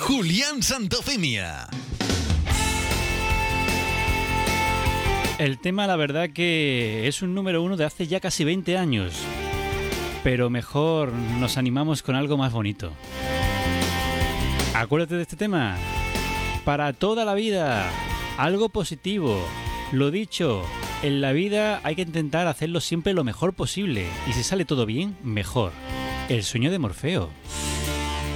Julián Santofimia. El tema, la verdad que es un número uno de hace ya casi 20 años. Pero mejor nos animamos con algo más bonito. Acuérdate de este tema. Para toda la vida. Algo positivo. Lo dicho, en la vida hay que intentar hacerlo siempre lo mejor posible. Y si sale todo bien, mejor. El sueño de Morfeo.